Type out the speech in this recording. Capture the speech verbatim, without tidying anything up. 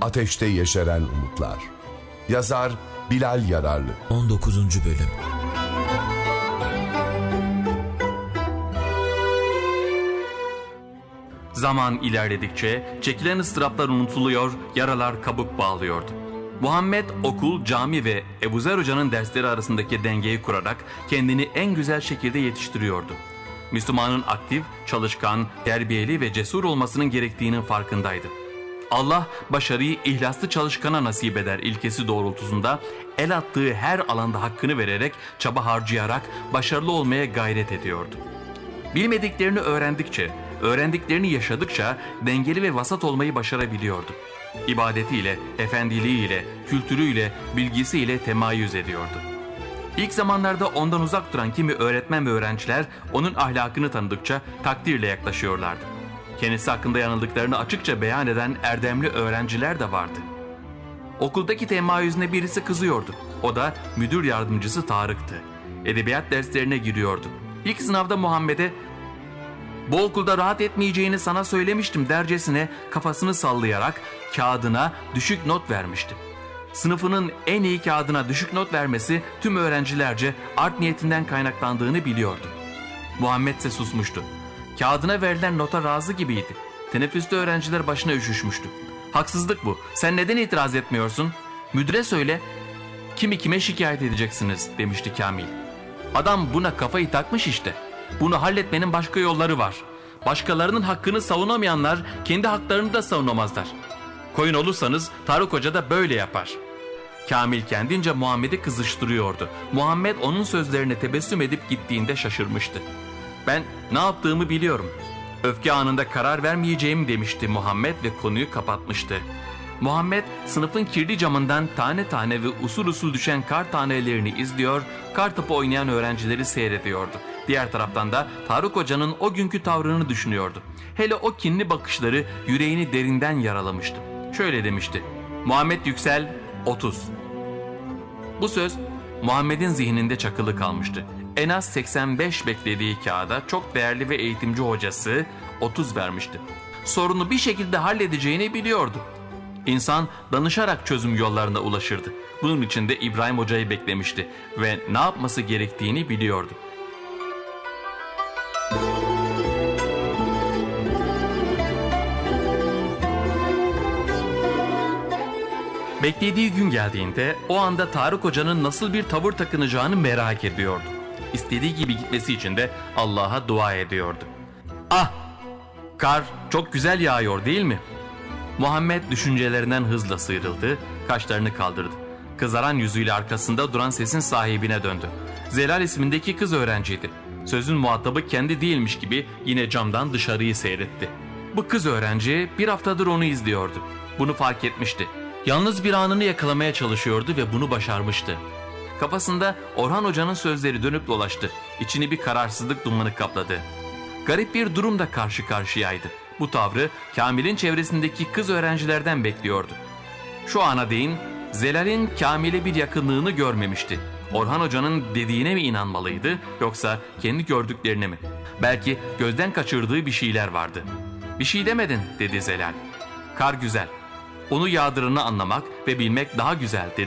Ateşte Yeşeren Umutlar. Yazar Bilal Yararlı. on dokuzuncu Bölüm. Zaman ilerledikçe çekilen ıstıraplar unutuluyor, yaralar kabuk bağlıyordu. Muhammed okul, cami ve Ebu Zer Hoca'nın dersleri arasındaki dengeyi kurarak kendini en güzel şekilde yetiştiriyordu. Müslümanın aktif, çalışkan, terbiyeli ve cesur olmasının gerektiğinin farkındaydı. Allah başarıyı ihlaslı çalışkana nasip eder ilkesi doğrultusunda el attığı her alanda hakkını vererek, çaba harcayarak başarılı olmaya gayret ediyordu. Bilmediklerini öğrendikçe, öğrendiklerini yaşadıkça dengeli ve vasat olmayı başarabiliyordu. İbadetiyle, efendiliğiyle, kültürüyle, bilgisiyle temayüz ediyordu. İlk zamanlarda ondan uzak duran kimi öğretmen ve öğrenciler onun ahlakını tanıdıkça takdirle yaklaşıyorlardı. Kendisi hakkında yanıldıklarını açıkça beyan eden erdemli öğrenciler de vardı. Okuldaki temayüzüne birisi kızıyordu. O da müdür yardımcısı Tarık'tı. Edebiyat derslerine giriyordu. İlk sınavda Muhammed'e "Bu okulda rahat etmeyeceğini sana söylemiştim" dercesine kafasını sallayarak kağıdına düşük not vermişti. Sınıfının en iyi kağıdına düşük not vermesi tüm öğrencilerce art niyetinden kaynaklandığını biliyordu. Muhammed ise susmuştu. Kağıdına verilen nota razı gibiydi. Teneffüste öğrenciler başına üşüşmüştü. "Haksızlık bu. Sen neden itiraz etmiyorsun? Müdüre söyle. Kimi kime şikayet edeceksiniz?" demişti Kamil. Adam buna kafayı takmış işte. Bunu halletmenin başka yolları var. Başkalarının hakkını savunamayanlar kendi haklarını da savunamazlar. Koyun olursanız Tarık Hoca da böyle yapar. Kamil kendince Muhammed'i kızıştırıyordu. Muhammed onun sözlerine tebessüm edip gittiğinde şaşırmıştı. "Ben ne yaptığımı biliyorum. Öfke anında karar vermeyeceğim" demişti Muhammed ve konuyu kapatmıştı. Muhammed sınıfın kirli camından tane tane ve usul usul düşen kar tanelerini izliyor, kar topu oynayan öğrencileri seyrediyordu. Diğer taraftan da Tarık Hoca'nın o günkü tavrını düşünüyordu. Hele o kinli bakışları yüreğini derinden yaralamıştı. Şöyle demişti: "Muhammed Yüksel, otuz." Bu söz Muhammed'in zihninde çakılı kalmıştı. En az seksen beş beklediği kağıda çok değerli ve eğitimci hocası otuz vermişti. Sorunu bir şekilde halledeceğini biliyordu. İnsan danışarak çözüm yollarına ulaşırdı. Bunun için de İbrahim Hoca'yı beklemişti ve ne yapması gerektiğini biliyordu. Beklediği gün geldiğinde o anda Tarık Hoca'nın nasıl bir tavır takınacağını merak ediyordu. İstediği gibi gitmesi için de Allah'a dua ediyordu. "Ah! Kar çok güzel yağıyor değil mi?" Muhammed düşüncelerinden hızla sıyrıldı, kaşlarını kaldırdı. Kızaran yüzüyle arkasında duran sesin sahibine döndü. Zelal ismindeki kız öğrenciydi. Sözün muhatabı kendi değilmiş gibi yine camdan dışarıyı seyretti. Bu kız öğrenci bir haftadır onu izliyordu. Bunu fark etmişti. Yalnız bir anını yakalamaya çalışıyordu ve bunu başarmıştı. Kafasında Orhan Hoca'nın sözleri dönüp dolaştı. İçini bir kararsızlık dumanı kapladı. Garip bir durumla karşı karşıyaydı. Bu tavrı Kamil'in çevresindeki kız öğrencilerden bekliyordu. Şu ana değin Zelal'in Kamil'e bir yakınlığını görmemişti. Orhan Hoca'nın dediğine mi inanmalıydı yoksa kendi gördüklerine mi? Belki gözden kaçırdığı bir şeyler vardı. "Bir şey demedin" dedi Zelal. "Kar güzel. Onu yağdırını anlamak ve bilmek daha güzel" dedi